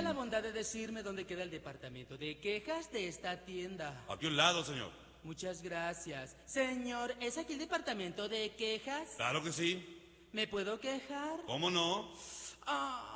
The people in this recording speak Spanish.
la bondad de decirme dónde queda el departamento de quejas de esta tienda? Aquí a un lado, señor. Muchas gracias. Señor, ¿es aquí el departamento de quejas? Claro que sí. ¿Me puedo quejar? ¿Cómo no? Ah.